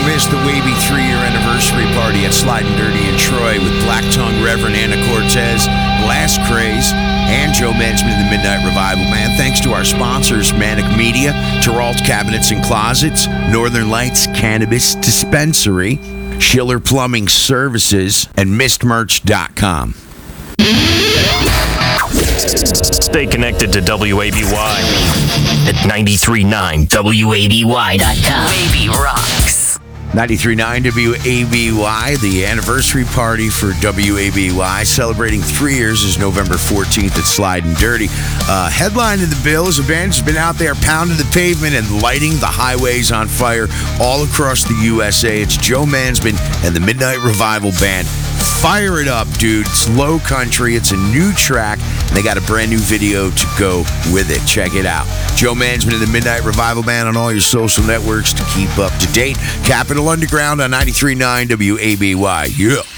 miss the Wavy 3-year anniversary party at Slide and Dirty in Troy with Black Tongue Reverend Anna Cortez, Blast Craze, and Joe Mansman of the Midnight Revival Band. Thanks to our sponsors, Manic Media, Terralt Cabinets and Closets, Northern Lights Cannabis Dispensary, Schiller Plumbing Services, and MistMerch.com. Stay connected to WABY at 93.9 WABY.com. Wavy rocks. 93.9 WABY, the anniversary party for WABY, celebrating 3 years, is November 14th at Slide and Dirty. Headline in the bill is a band that's been out there pounding the pavement and lighting the highways on fire all across the USA. It's Joe Mansman and the Midnight Revival Band. Fire it up, dude. It's Low Country. It's a new track, and they got a brand new video to go with it. Check it out. Joe Mansman of the Midnight Revival Band on all your social networks to keep up to date. Capital Underground on 93.9 WABY. Yeah.